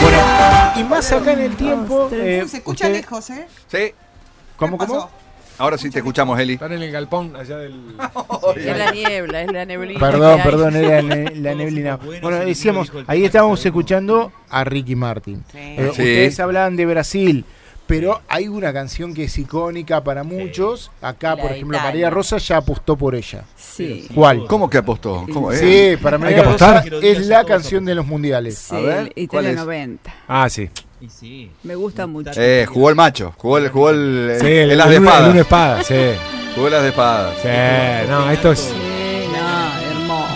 Bueno, y más acá en el tiempo... Se escucha lejos, ¿eh? Sí. ¿Cómo? Ahora sí te escuchamos, Eli. Están en el galpón allá del... Es la niebla, es la neblina. Perdón, era la neblina. Bueno, decíamos, ahí estábamos escuchando a Ricky Martin. Ustedes hablaban de Brasil, pero hay una canción que es icónica para muchos. Acá, por ejemplo, María Rosa ya apostó por ella. Sí. ¿Cuál? ¿Cómo que apostó? ¿Cómo es? Sí, para María Rosa es la canción de los mundiales. Sí, A ver, Italia 90. Ah, sí. Y sí. Me gusta mucho. Jugó el macho, jugó el Sí, el as de espada. El espada, sí. Jugó el as de espada. Sí, no, esto es... Sí, no, hermoso.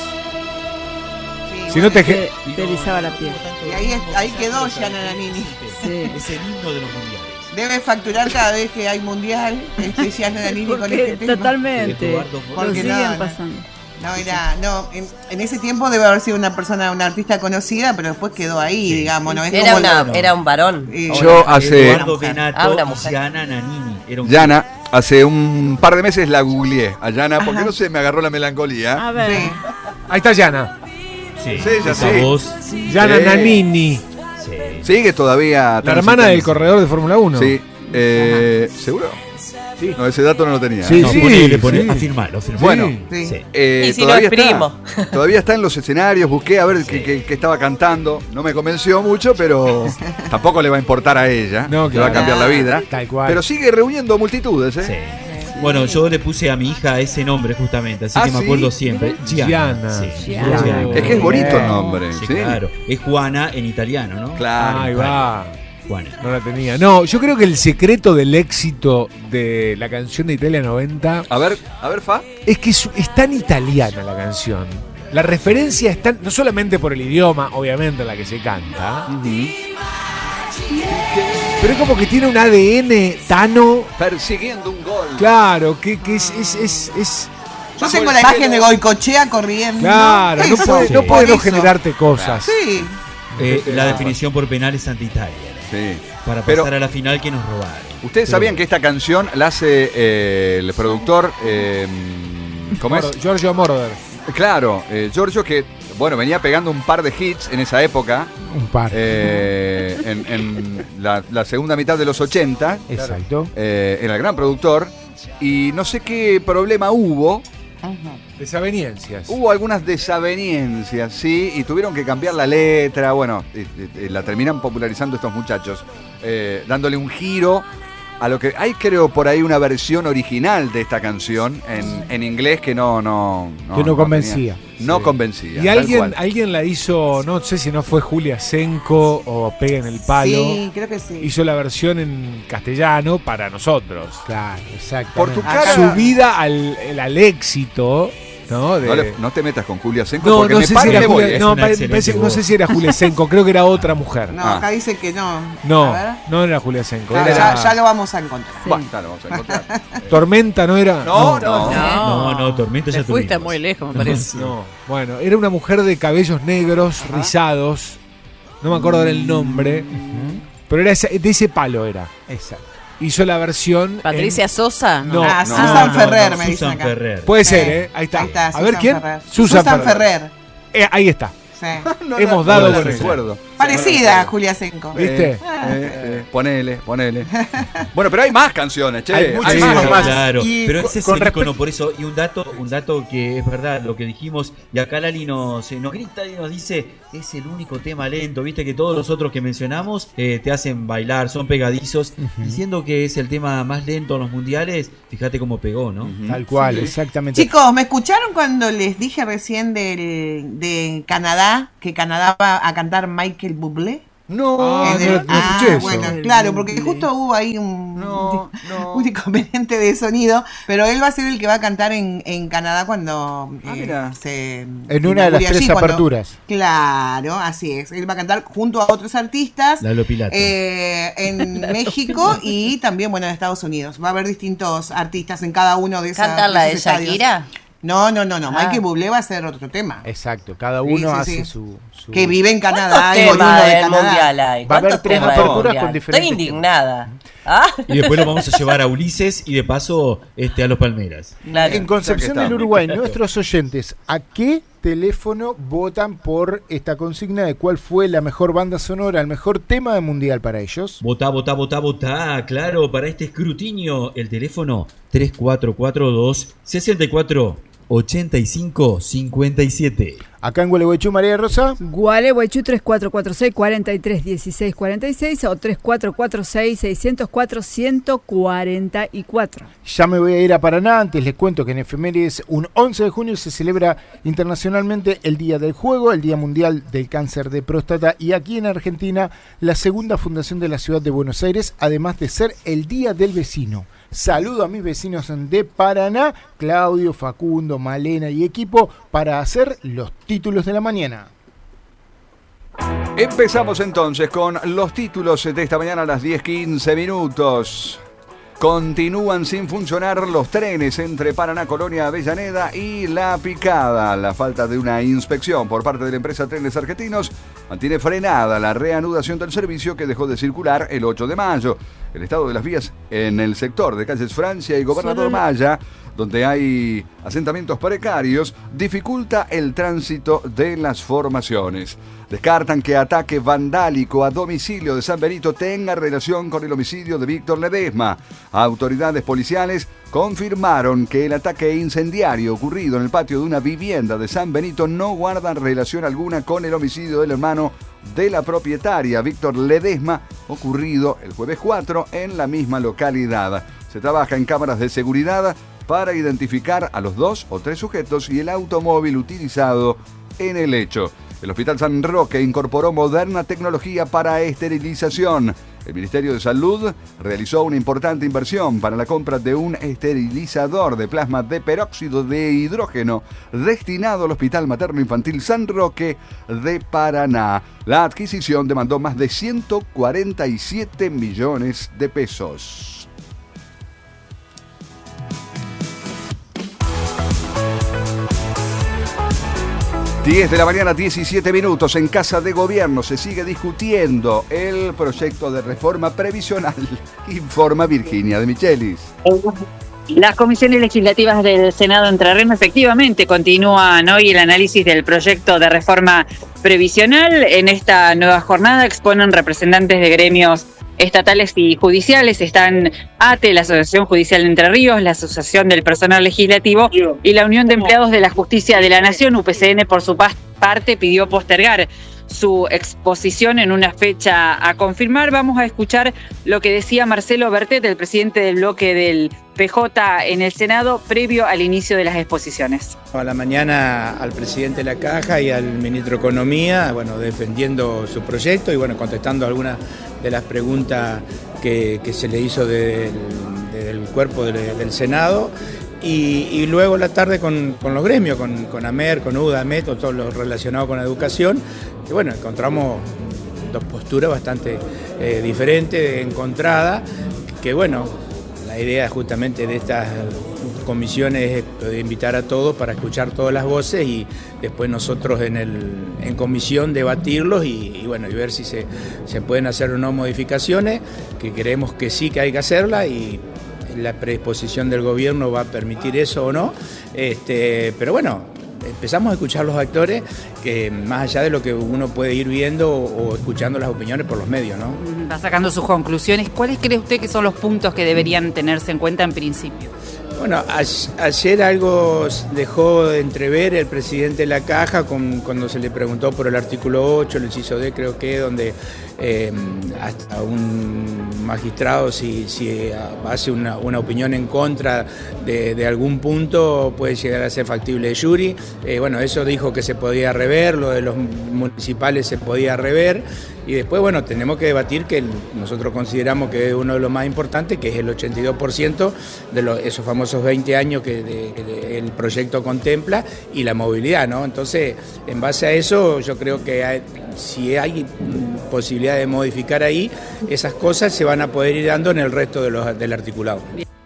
Sí, Si no te... Te erizaba la piel. Y ahí quedó Gianna Nannini. Sí. Es el himno de los mundiales. Debe facturar cada vez que hay mundial Gianna Nannini con este tema. Totalmente. Lo Porque siguen pasando. En ese tiempo debe haber sido una artista conocida, pero después quedó ahí, digamos, ¿no? Es Era un varón. Yo hace... Eduardo Benato, una mujer. Gianna Nannini. Yana, hace un par de meses la googleé a Yana, porque no sé, me agarró la melancolía. A ver. Sí. Ahí está Yana. Sí, Sí, ya esa sé. voz. Yana Sí. Nannini. Sí. Sigue todavía... La hermana del corredor de Fórmula 1. Sí. ¿Seguro? Sí. No, ese dato no lo tenía. Sí, No, sí, ponele, sí. afirmalo. Bueno, Sí. Sí. Y si no todavía es primo. Todavía está en los escenarios, busqué a ver qué estaba cantando. No me convenció mucho, pero tampoco le va a importar a ella. No, le va a claro. cambiar la vida. Tal cual. Pero sigue reuniendo multitudes, ¿eh? Sí. Bueno, yo le puse a mi hija ese nombre justamente, así que me ¿sí? acuerdo siempre. Gianna. Sí. Gianna. Gianna. Es que es bonito el nombre. Sí, Sí, claro. Es Juana en italiano, ¿no? Claro. Ahí va. Juana. No la tenía. No, yo creo que el secreto del éxito de la canción de Italia 90 A ver, Fa. es que es tan italiana la canción. La referencia es tan, no solamente por el idioma, obviamente, en la que se canta, pero es como que tiene un ADN tano, Persiguiendo un gol. claro, que es Yo tengo la imagen de Goicochea corriendo. claro, no Eso. puede, no Sí. puede no Por eso. generarte cosas. Sí. La definición por penales ante Italia. Sí. Para Pero- pasar a la final que nos robaron. Ustedes sabían que esta canción la hace el productor. ¿Cómo es? Giorgio Moroder. Claro, Giorgio, que bueno, venía pegando un par de hits en esa época. Un par. En la segunda mitad de los 80. Exacto. Era el gran productor. Y no sé qué problema hubo. Desaveniencias. Hubo algunas desavenencias, sí, y tuvieron que cambiar la letra. Bueno, la terminan popularizando estos muchachos, dándole un giro a lo que hay, creo, por ahí una versión original de esta canción en inglés que no convencía. No convencía. Y tal cual. alguien la hizo, no sé si no fue Julia Senko o Pega en el Palo. Sí, creo que sí. Hizo la versión en castellano para nosotros. Claro, exacto. Por tu Acá- cara. Subida al éxito, ¿no? No te metas con Julia Senko No, porque no me sé paro si y era me voy. Julia, Es no, una excelente parece que no voz. sé si era Julia Senko, creo que era otra mujer. No, Ah. acá dice que no. No, A ver. no era Julia Senko. Ah, Era ya lo vamos a encontrar. Bueno, lo vamos a encontrar. Tormenta, ¿no era? No. No, Tormenta ya Te fuiste tuvimos. muy lejos, me parece. No, bueno, era una mujer de cabellos negros, rizados. No me acuerdo del nombre. Pero era de ese palo era. Exacto. Hizo la versión. Patricia Sosa. No. Susan Ferrer, me dicen Susan acá. Ferrer. Puede ser, ¿eh? Ahí está. A ver Susan quién. Ferrer. Susan Ferrer. Ahí está. Sí. Hemos dado no con la ella. recuerdo. Parecida a Julia Senko. ¿Viste? Ponele. Bueno, pero hay más canciones, che. Hay muchas más. más. Claro, Y pero ese es con el icono, por eso. Y un dato que es verdad, lo que dijimos, y acá Lali nos grita y nos dice, es el único tema lento, viste que todos los otros que mencionamos te hacen bailar, son pegadizos, diciendo que es el tema más lento en los mundiales, fíjate cómo pegó, ¿no? Tal cual, exactamente. Chicos, ¿me escucharon cuando les dije recién de Canadá, que Canadá va a cantar Michael Bublé? No, Ah, En el- no escuché eso. bueno, claro, porque justo hubo ahí un inconveniente de sonido, pero él va a ser el que va a cantar en Canadá cuando mira. se En una de las inaugure tres allí, cuando- aperturas. Claro, así es. Él va a cantar junto a otros artistas Lalo Pilato. en México y también, bueno, en Estados Unidos. Va a haber distintos artistas en cada uno de esos ¿Cantar la de esos estadios. Shakira? No. Michael Bublé va a hacer otro tema. Exacto, cada Sí, uno sí, hace sí. su... Que vive en Canadá, ¿Cuántos y oriundo temas de del Canadá. mundial hay? Va a haber ¿Cuántos tres temas del aperturas mundial? con diferentes Estoy indignada. Y después lo vamos a llevar a Ulises y de paso a los Palmeras. Claro. En Concepción del Uruguay, nuestros oyentes, ¿a qué teléfono votan por esta consigna de cuál fue la mejor banda sonora, el mejor tema de mundial para ellos? Votá, claro, para este escrutinio, el teléfono 3442 64 85 57. Acá en Gualeguaychú, María Rosa. Gualeguaychú 3446 43 16 46 o 3446 604 144. Ya me voy a ir a Paraná. Antes les cuento que en efemérides, un 11 de junio se celebra internacionalmente el Día del Juego, el Día Mundial del Cáncer de Próstata, y aquí en Argentina la segunda fundación de la ciudad de Buenos Aires, además de ser el Día del Vecino. Saludo a mis vecinos de Paraná, Claudio, Facundo, Malena y equipo, para hacer los títulos de la mañana. Empezamos entonces con los títulos de esta mañana a las 10:15 minutos. Continúan sin funcionar los trenes entre Paraná, Colonia, Avellaneda y La Picada. La falta de una inspección por parte de la empresa Trenes Argentinos mantiene frenada la reanudación del servicio que dejó de circular el 8 de mayo. El estado de las vías en el sector de calles Francia y Gobernador Maya, donde hay asentamientos precarios, dificulta el tránsito de las formaciones. Descartan que ataque vandálico a domicilio de San Benito tenga relación con el homicidio de Víctor Ledesma. Autoridades policiales confirmaron que el ataque incendiario ocurrido en el patio de una vivienda de San Benito no guarda relación alguna con el homicidio del hermano de la propietaria, Víctor Ledesma, ocurrido el jueves 4 en la misma localidad. Se trabaja en cámaras de seguridad para identificar a los 2 o 3 sujetos y el automóvil utilizado en el hecho. El Hospital San Roque incorporó moderna tecnología para esterilización. El Ministerio de Salud realizó una importante inversión para la compra de un esterilizador de plasma de peróxido de hidrógeno destinado al Hospital Materno Infantil San Roque de Paraná. La adquisición demandó más de 147 millones de pesos. 10 de la mañana, 17 minutos. En Casa de Gobierno se sigue discutiendo el proyecto de reforma previsional, informa Virginia de Michelis. Las comisiones legislativas del Senado entrerriano efectivamente continúan hoy el análisis del proyecto de reforma previsional. En esta nueva jornada exponen representantes de gremios estatales y judiciales. Están ATE, la Asociación Judicial de Entre Ríos, la Asociación del Personal Legislativo y la Unión de Empleados de la Justicia de la Nación. UPCN, por su parte, pidió postergar su exposición en una fecha a confirmar. Vamos a escuchar lo que decía Marcelo Bertet, el presidente del bloque del PJ en el Senado, previo al inicio de las exposiciones. A la mañana al presidente de la Caja y al ministro de Economía, defendiendo su proyecto y contestando algunas de las preguntas que se le hizo del cuerpo del Senado. Y luego la tarde con los gremios, con AMER, con UDA, AMET, todo lo relacionado con educación. Y encontramos dos posturas bastante diferentes, encontradas, que la idea justamente de estas comisiones es invitar a todos para escuchar todas las voces y después nosotros en comisión debatirlos y ver si se pueden hacer o no modificaciones, que creemos que sí que hay que hacerlas y la predisposición del gobierno va a permitir eso o no, pero empezamos a escuchar los actores, que más allá de lo que uno puede ir viendo o escuchando las opiniones por los medios, ¿no? Va sacando sus conclusiones. ¿Cuáles cree usted que son los puntos que deberían tenerse en cuenta en principio? Ayer algo dejó de entrever el presidente de la Caja cuando se le preguntó por el artículo 8, el inciso D, creo que, donde hasta un magistrado, si hace una opinión en contra de algún punto, puede llegar a ser factible de jury. Eso dijo que se podía rever, lo de los municipales se podía rever. Y después, tenemos que debatir que nosotros consideramos que es uno de los más importantes, que es el 82% de esos famosos 20 años que el proyecto contempla, y la movilidad, ¿no? Entonces, en base a eso, yo creo que si hay posibilidad de modificar ahí, esas cosas se van a poder ir dando en el resto del articulado.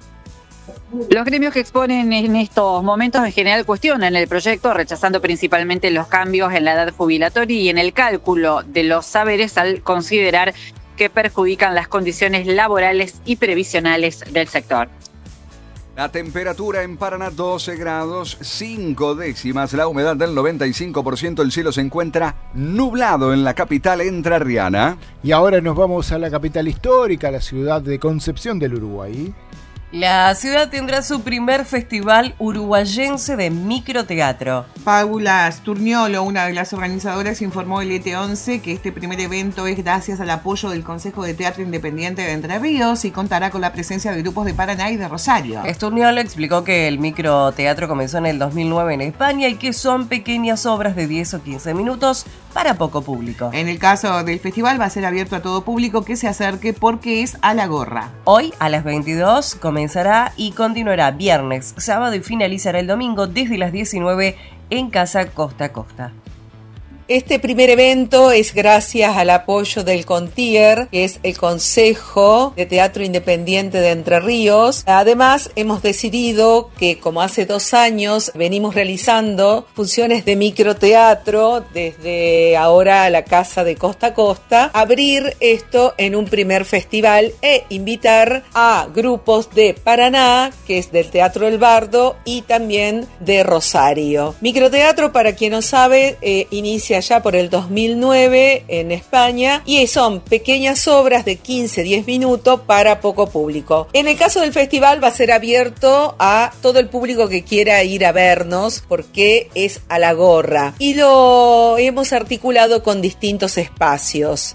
Los gremios que exponen en estos momentos en general cuestionan el proyecto, rechazando principalmente los cambios en la edad jubilatoria y en el cálculo de los saberes, al considerar que perjudican las condiciones laborales y previsionales del sector. La temperatura en Paraná 12 grados 5 décimas, la humedad del 95%, el cielo se encuentra nublado en la capital entrerriana. Y ahora nos vamos a la capital histórica, la ciudad de Concepción del Uruguay. La ciudad tendrá su primer festival uruguayense de microteatro. Paula Sturniolo, una de las organizadoras, informó el ET11 que este primer evento es gracias al apoyo del Consejo de Teatro Independiente de Entre Ríos y contará con la presencia de grupos de Paraná y de Rosario. Sturniolo explicó que el microteatro comenzó en el 2009 en España y que son pequeñas obras de 10 o 15 minutos para poco público. En el caso del festival va a ser abierto a todo público que se acerque porque es a la gorra. Hoy a las 22 comenzará y continuará viernes, sábado y finalizará el domingo desde las 19 en Casa Costa a Costa. Este primer evento es gracias al apoyo del CONTIER, que es el Consejo de Teatro Independiente de Entre Ríos. Además, hemos decidido que, como hace 2 años, venimos realizando funciones de microteatro desde ahora la Casa de Costa a Costa, abrir esto en un primer festival e invitar a grupos de Paraná, que es del Teatro El Bardo, y también de Rosario. Microteatro, para quien no sabe, inicia ya por el 2009 en España y son pequeñas obras de 15-10 minutos para poco público. En el caso del festival va a ser abierto a todo el público que quiera ir a vernos porque es a la gorra y lo hemos articulado con distintos espacios.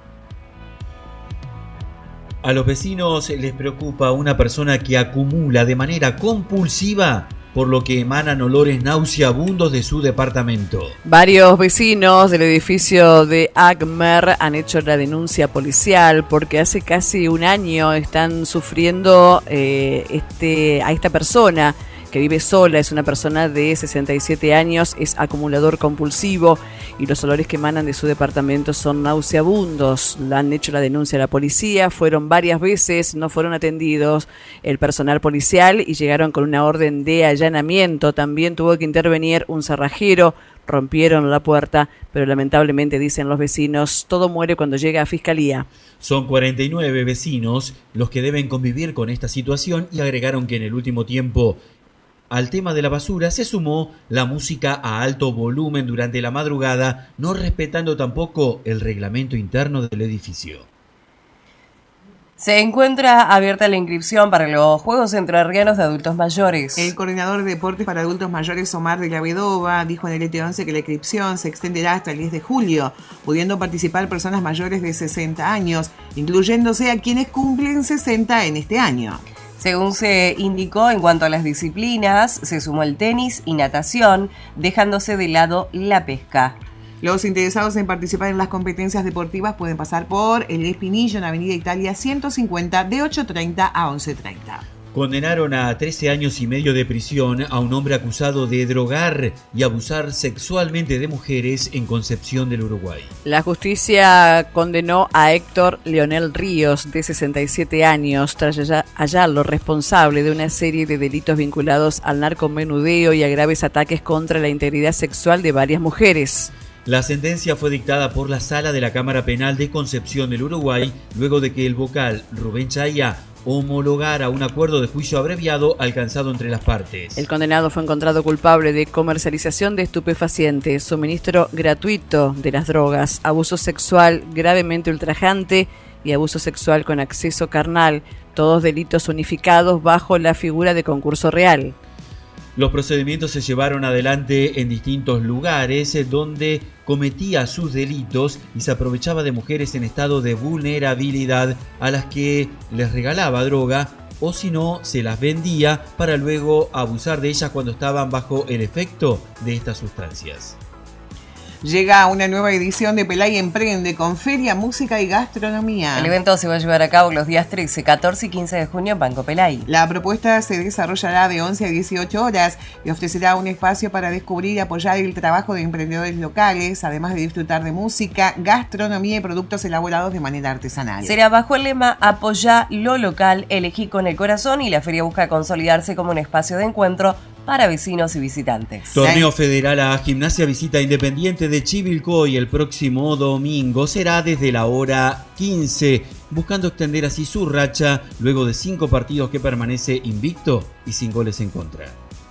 A los vecinos les preocupa una persona que acumula de manera compulsiva, por lo que emanan olores nauseabundos de su departamento. Varios vecinos del edificio de Agmer han hecho la denuncia policial porque hace casi un año están sufriendo a esta persona que vive sola, es una persona de 67 años, es acumulador compulsivo y los olores que emanan de su departamento son nauseabundos. Han hecho la denuncia a la policía, fueron varias veces, no fueron atendidos el personal policial y llegaron con una orden de allanamiento. También tuvo que intervenir un cerrajero, rompieron la puerta, pero lamentablemente, dicen los vecinos, todo muere cuando llega a fiscalía. Son 49 vecinos los que deben convivir con esta situación y agregaron que en el último tiempo al tema de la basura se sumó la música a alto volumen durante la madrugada, no respetando tampoco el reglamento interno del edificio. Se encuentra abierta la inscripción para los Juegos Entrerrianos de Adultos Mayores. El coordinador de deportes para adultos mayores, Omar de la Vedova, dijo en el ET11 que la inscripción se extenderá hasta el 10 de julio, pudiendo participar personas mayores de 60 años, incluyéndose a quienes cumplen 60 en este año. Según se indicó, en cuanto a las disciplinas, se sumó el tenis y natación, dejándose de lado la pesca. Los interesados en participar en las competencias deportivas pueden pasar por el Espinillo en Avenida Italia 150 de 8:30 a 11:30. Condenaron a 13 años y medio de prisión a un hombre acusado de drogar y abusar sexualmente de mujeres en Concepción del Uruguay. La justicia condenó a Héctor Leonel Ríos, de 67 años, tras hallarlo responsable de una serie de delitos vinculados al narcomenudeo y a graves ataques contra la integridad sexual de varias mujeres. La sentencia fue dictada por la Sala de la Cámara Penal de Concepción del Uruguay, luego de que el vocal Rubén Chaya homologara un acuerdo de juicio abreviado alcanzado entre las partes. El condenado fue encontrado culpable de comercialización de estupefacientes, suministro gratuito de las drogas, abuso sexual gravemente ultrajante y abuso sexual con acceso carnal, todos delitos unificados bajo la figura de concurso real. Los procedimientos se llevaron adelante en distintos lugares donde cometía sus delitos y se aprovechaba de mujeres en estado de vulnerabilidad a las que les regalaba droga o si no se las vendía para luego abusar de ellas cuando estaban bajo el efecto de estas sustancias. Llega una nueva edición de Pelay Emprende con feria, música y gastronomía. El evento se va a llevar a cabo los días 13, 14 y 15 de junio en Banco Pelay. La propuesta se desarrollará de 11 a 18 horas y ofrecerá un espacio para descubrir y apoyar el trabajo de emprendedores locales, además de disfrutar de música, gastronomía y productos elaborados de manera artesanal. Será bajo el lema Apoyá lo local, elegí con el corazón, y la feria busca consolidarse como un espacio de encuentro para vecinos y visitantes. Torneo Federal A, Gimnasia visita Independiente de Chivilcoy el próximo domingo. Será desde la hora 15, buscando extender así su racha luego de 5 partidos que permanece invicto y sin goles en contra.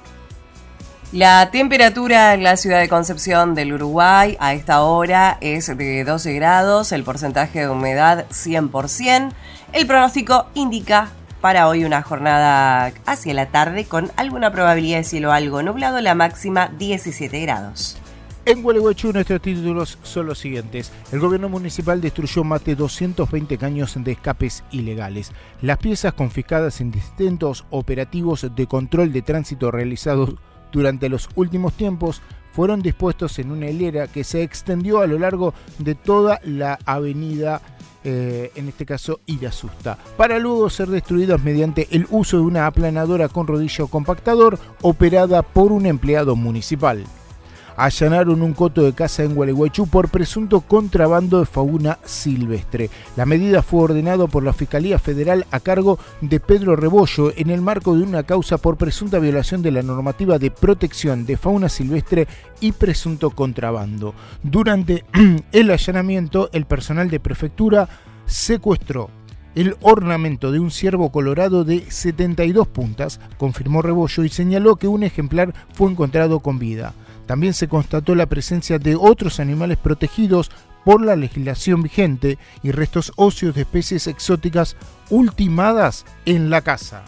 La temperatura en la ciudad de Concepción del Uruguay a esta hora es de 12 grados, el porcentaje de humedad 100%. El pronóstico indica para hoy una jornada hacia la tarde con alguna probabilidad de cielo algo nublado, la máxima 17 grados. En Gualeguaychú nuestros títulos son los siguientes. El gobierno municipal destruyó más de 220 caños de escapes ilegales. Las piezas confiscadas en distintos operativos de control de tránsito realizados durante los últimos tiempos fueron dispuestos en una hilera que se extendió a lo largo de toda la avenida, en este caso Irasusta, para luego ser destruidas mediante el uso de una aplanadora con rodillo compactador operada por un empleado municipal. Allanaron un coto de caza en Gualeguaychú por presunto contrabando de fauna silvestre. La medida fue ordenada por la Fiscalía Federal a cargo de Pedro Rebollo en el marco de una causa por presunta violación de la normativa de protección de fauna silvestre y presunto contrabando. Durante el allanamiento, el personal de prefectura secuestró el ornamento de un ciervo colorado de 72 puntas, confirmó Rebollo, y señaló que un ejemplar fue encontrado con vida. También se constató la presencia de otros animales protegidos por la legislación vigente y restos óseos de especies exóticas ultimadas en la caza.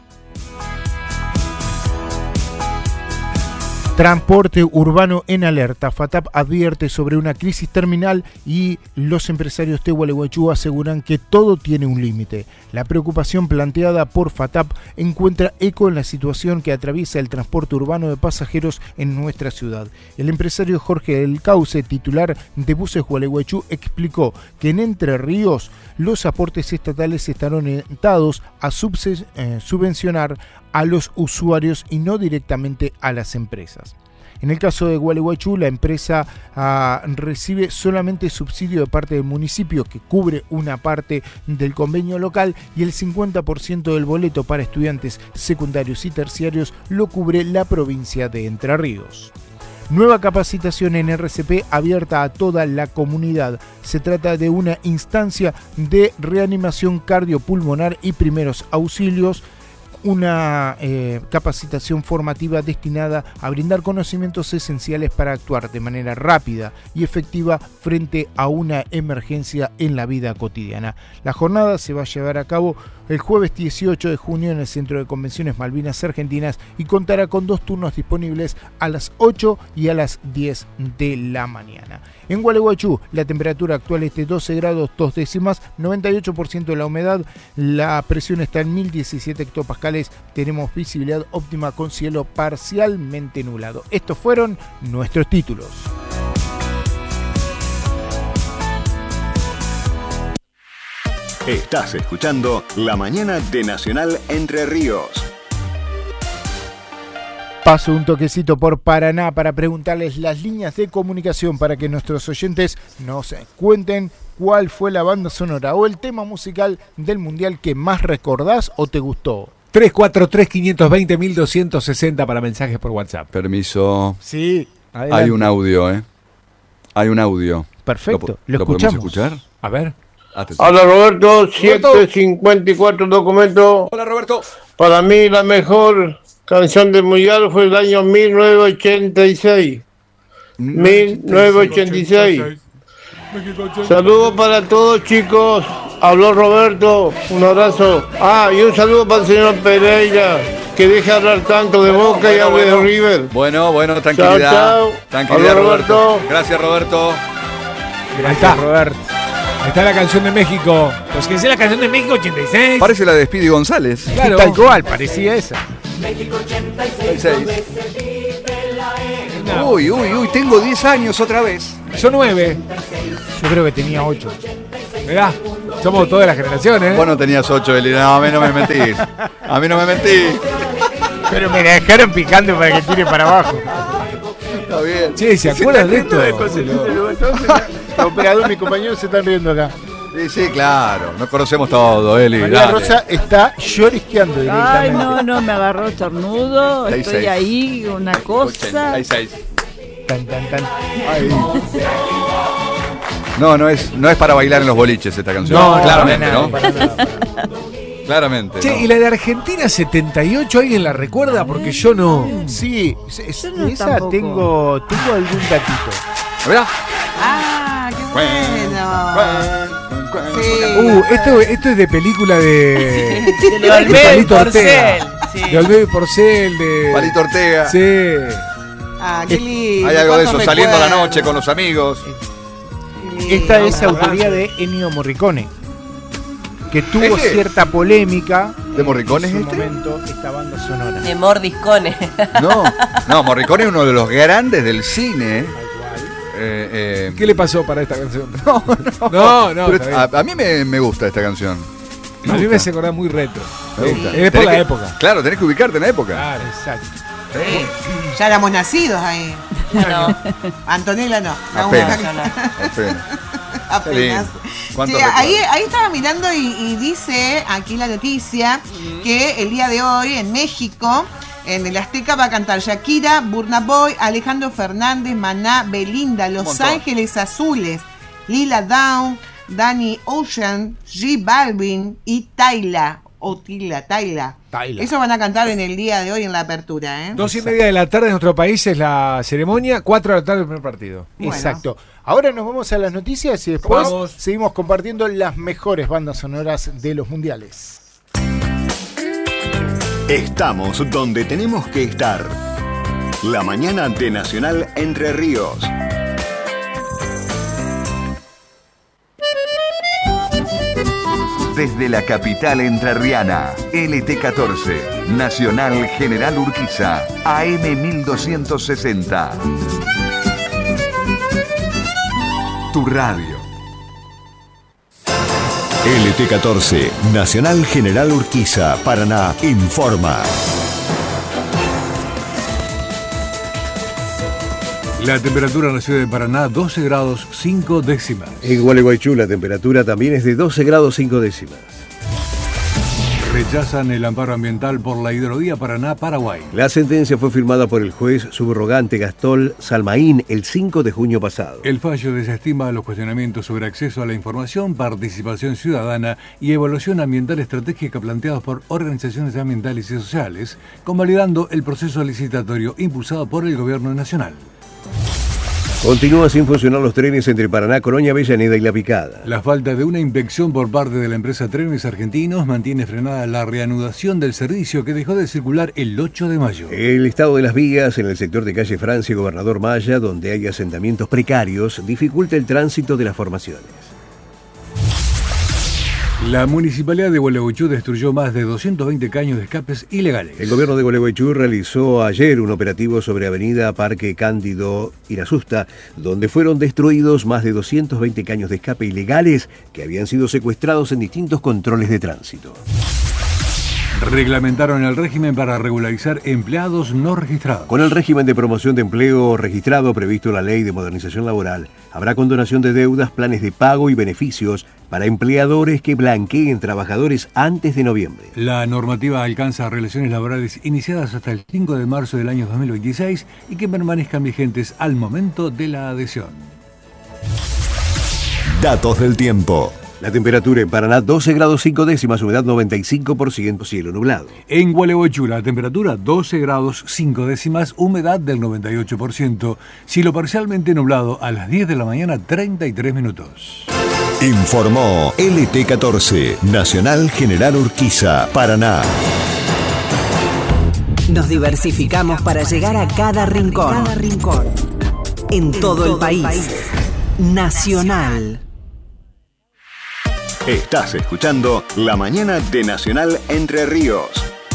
Transporte urbano en alerta. FATAP advierte sobre una crisis terminal y los empresarios de Gualeguaychú aseguran que todo tiene un límite. La preocupación planteada por FATAP encuentra eco en la situación que atraviesa el transporte urbano de pasajeros en nuestra ciudad. El empresario Jorge del Cauce, titular de Buses Gualeguaychú, explicó que en Entre Ríos los aportes estatales están orientados a subvencionar a los usuarios y no directamente a las empresas. En el caso de Gualeguaychú, la empresa recibe solamente subsidio de parte del municipio, que cubre una parte del convenio local, y el 50% del boleto para estudiantes secundarios y terciarios lo cubre la provincia de Entre Ríos. Nueva capacitación en RCP abierta a toda la comunidad. Se trata de una instancia de reanimación cardiopulmonar y primeros auxilios, una capacitación formativa destinada a brindar conocimientos esenciales para actuar de manera rápida y efectiva frente a una emergencia en la vida cotidiana. La jornada se va a llevar a cabo el jueves 18 de junio en el Centro de Convenciones Malvinas Argentinas y contará con 2 turnos disponibles a las 8 y a las 10 de la mañana. En Gualeguaychú, la temperatura actual es de 12 grados 2 décimas, 98% de la humedad, la presión está en 1017 hectopascales, tenemos visibilidad óptima con cielo parcialmente nublado. Estos fueron nuestros títulos. Estás escuchando La Mañana de Nacional Entre Ríos. Paso un toquecito por Paraná para preguntarles las líneas de comunicación para que nuestros oyentes nos cuenten cuál fue la banda sonora o el tema musical del Mundial que más recordás o te gustó. 343-520-1260 para mensajes por WhatsApp. Permiso. Sí, adelante. Hay un audio, Hay un audio. Perfecto, ¿Lo escuchamos. podemos escuchar? A ver. Hola Roberto, 754 documentos. Hola Roberto. Para mí la mejor canción del Mundial fue el año 1986. 1986. Saludos para todos, chicos. Habló Roberto, un abrazo. Y un saludo para el señor Pereira, que deja hablar tanto de Boca y hable de River. Bueno, tranquilidad. Chao. Tranquilidad, Hola, Roberto. Gracias, Roberto. Gracias, Roberto. Ahí está la canción de México. Pues que es la canción de México 86. Parece la de Speedy González. Claro. Tal cual, parecía esa. México 86. Uy, tengo 10 años otra vez. Yo 9. Yo creo que tenía 8. Mirá, somos toda la generación, ¿eh? Vos no tenías 8, Eli. No, a mí no me mentís. Pero me dejaron picando para que tire para abajo. Está bien. Che, ¿se acuerdan de esto? El operador, mi compañero se están riendo acá. Sí, claro. Nos conocemos todo, Eli. María Rosa está llorisqueando directamente. Ay, no, me agarró estornudo. Estoy ahí, una cosa. Hay 6. Tan. Ay. No es para bailar en los boliches esta canción. No, claramente, ¿no? Para nada. Claramente. Che, no. ¿y la de Argentina 78 alguien la recuerda? Porque yo no. Sí, Yo no esa tampoco. tengo algún datito. ¿Verdad? Ah, qué bueno. Sí. Esto es de película de. De Olmedo y Palito Porcel. Ortega. Sí. De Olmedo y Porcel, de. Palito Ortega. Sí. Ah, qué lindo. Hay algo de eso, cuántos saliendo a la recuerdos. noche con los amigos. Esta es autoría de Ennio Morricone, que tuvo cierta polémica. ¿De Morricone en es su momento esta banda sonora. De Mordiscone. No, Morricone es uno de los grandes del cine. ¿Qué le pasó para esta canción? No. Pero A mí me gusta esta canción. a mí me hace acordar muy retro. Me gusta. Es por la época. Claro, tenés que ubicarte en la época. Claro. Exacto. Ya éramos nacidos ahí. No. Antonella no. La Apenas. única Apenas. Qué lindo. apenas. ¿Cuántos Sí, ahí recuerdos? estaba mirando y dice aquí la noticia que el día de hoy en México, en el Azteca, va a cantar Shakira, Burna Boy, Alejandro Fernández, Maná, Belinda, Los montón. Ángeles Azules, Lila Downs, Danny Ocean, J Balvin y Tayla. Tayla. Eso van a cantar en el día de hoy en la apertura, 2:30 de la tarde en nuestro país es la ceremonia, 4 de la tarde el primer partido. Bueno. Exacto. Ahora nos vamos a las noticias y después Vamos. seguimos compartiendo las mejores bandas sonoras de los mundiales. Estamos donde tenemos que estar. La mañana de Nacional Entre Ríos. Desde la capital entrerriana, LT14, Nacional General Urquiza, AM 1260. Tu radio. LT14, Nacional General Urquiza, Paraná, informa. La temperatura en la ciudad de Paraná, 12 grados 5 décimas. En Gualeguaychú la temperatura también es de 12 grados 5 décimas. Rechazan el amparo ambiental por la hidrovía Paraná-Paraguay. La sentencia fue firmada por el juez subrogante Gastón Salmaín el 5 de junio pasado. El fallo desestima los cuestionamientos sobre acceso a la información, participación ciudadana y evaluación ambiental estratégica planteados por organizaciones ambientales y sociales, convalidando el proceso licitatorio impulsado por el Gobierno Nacional. Continúa sin funcionar los trenes entre Paraná, Colonia, Avellaneda y La Picada. La falta de una inspección por parte de la empresa Trenes Argentinos mantiene frenada la reanudación del servicio que dejó de circular el 8 de mayo. El estado de las vías en el sector de calle Francia y Gobernador Maya, donde hay asentamientos precarios, dificulta el tránsito de las formaciones. La municipalidad de Gualeguaychú destruyó más de 220 caños de escapes ilegales. El gobierno de Gualeguaychú realizó ayer un operativo sobre Avenida Parque Cándido Irasusta, donde fueron destruidos más de 220 caños de escape ilegales que habían sido secuestrados en distintos controles de tránsito. Reglamentaron el régimen para regularizar empleados no registrados. Con el régimen de promoción de empleo registrado previsto en la Ley de Modernización Laboral, habrá condonación de deudas, planes de pago y beneficios para empleadores que blanqueen trabajadores antes de noviembre. La normativa alcanza relaciones laborales iniciadas hasta el 5 de marzo del año 2026 y que permanezcan vigentes al momento de la adhesión. Datos del tiempo. La temperatura en Paraná 12 grados 5 décimas, humedad 95%, cielo nublado. En Gualeguaychú la temperatura 12 grados 5 décimas, humedad del 98%, cielo parcialmente nublado a las 10 de la mañana 33 minutos. Informó LT14, Nacional General Urquiza, Paraná. Nos diversificamos para llegar a cada rincón. En todo el país. Nacional. Estás escuchando La Mañana de Nacional Entre Ríos.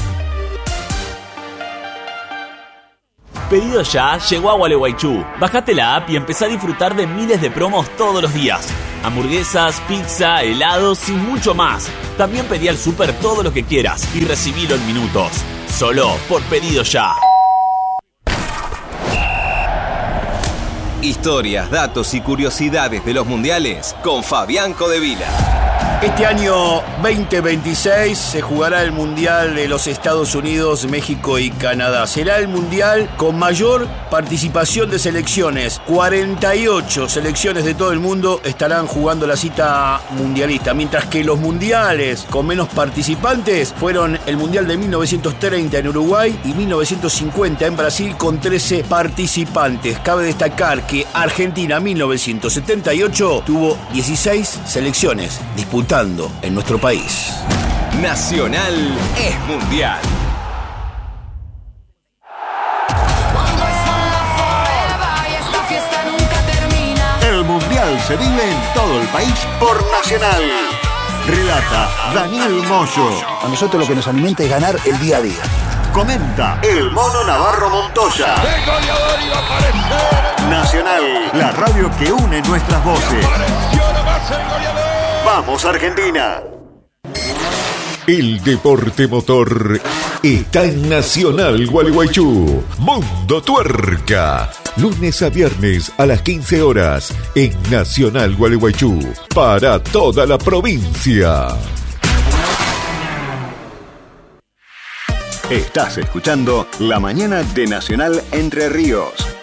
Pedido Ya llegó a Gualeguaychú. Bajate la app y empezá a disfrutar de miles de promos todos los días. Hamburguesas, pizza, helados y mucho más. También pedí al súper todo lo que quieras y recibilo en minutos. Solo por Pedido Ya. Historias, datos y curiosidades de los mundiales con Fabián Codevila. Este año 2026 se jugará el Mundial de los Estados Unidos, México y Canadá. Será el Mundial con mayor participación de selecciones. 48 selecciones de todo el mundo estarán jugando la cita mundialista, mientras que los mundiales con menos participantes fueron el Mundial de 1930 en Uruguay y 1950 en Brasil con 13 participantes. Cabe destacar que Argentina 1978 tuvo 16 selecciones disputadas en nuestro país. Nacional es mundial. El mundial se vive en todo el país por Nacional. Relata Daniel Moyo. A nosotros lo que nos alimenta es ganar el día a día. Comenta el Mono Navarro Montoya. El goleador iba a aparecer. Nacional, la radio que une nuestras voces. ¡Vamos, Argentina! El deporte motor está en Nacional Gualeguaychú. Mundo Tuerca. Lunes a viernes a las 15 horas en Nacional Gualeguaychú. Para toda la provincia. Estás escuchando La Mañana de Nacional Entre Ríos.